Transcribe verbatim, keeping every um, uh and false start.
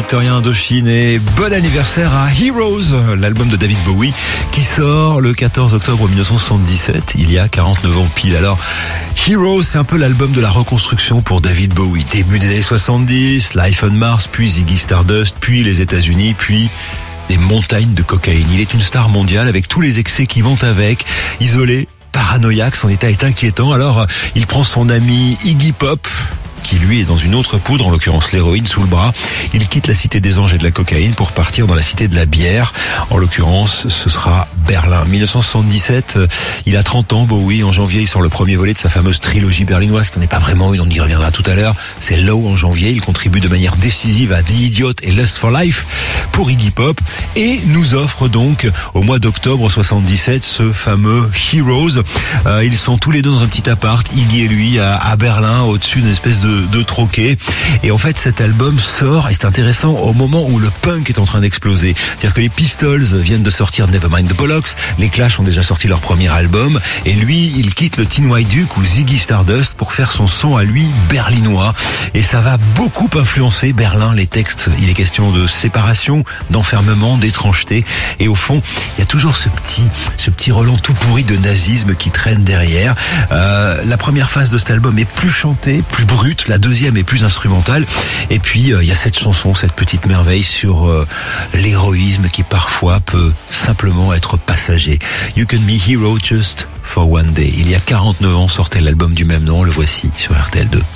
Victorien Indochine et bon anniversaire à Heroes, l'album de David Bowie qui sort le quatorze octobre mille neuf cent soixante-dix-sept, il y a quarante-neuf ans pile. Alors, Heroes, c'est un peu l'album de la reconstruction pour David Bowie. Début des années soixante-dix, Life on Mars, puis Ziggy Stardust, puis les États-Unis, puis des montagnes de cocaïne. Il est une star mondiale avec tous les excès qui vont avec, isolé, paranoïaque, son état est inquiétant. Alors, il prend son ami Iggy Pop, qui lui est dans une autre poudre, en l'occurrence l'héroïne, sous le bras. Il quitte la cité des anges et de la cocaïne pour partir dans la cité de la bière. En l'occurrence, ce sera Berlin. mille neuf cent soixante-dix-sept, il a trente ans, Bowie. En janvier, il sort le premier volet de sa fameuse trilogie berlinoise, qu'on n'est pas vraiment une, on y reviendra tout à l'heure. C'est Low en janvier. Il contribue de manière décisive à The Idiot et Lust for Life pour Iggy Pop et nous offre donc au mois d'octobre soixante-dix-sept ce fameux Heroes. Euh, ils sont tous les deux dans un petit appart, Iggy et lui, à, à Berlin, au-dessus d'une espèce de de troquet. Et en fait, cet album sort, et c'est intéressant, au moment où le punk est en train d'exploser. C'est-à-dire que les Pistols viennent de sortir Nevermind the Bollocks, les Clash ont déjà sorti leur premier album, et lui, il quitte le Teen White Duke ou Ziggy Stardust pour faire son son à lui berlinois. Et ça va beaucoup influencer Berlin, les textes. Il est question de séparation, d'enfermement, d'étrangeté. Et au fond, il y a toujours ce petit, ce petit relent tout pourri de nazisme qui traîne derrière. Euh, la première phase de cet album est plus chantée, plus brute. La deuxième est plus instrumentale. Et puis, il euh, y a cette chanson, cette petite merveille sur euh, l'héroïsme qui parfois peut simplement être passager. You can be hero just for one day. Il y a quarante-neuf ans sortait l'album du même nom. Le voici sur R T L deux.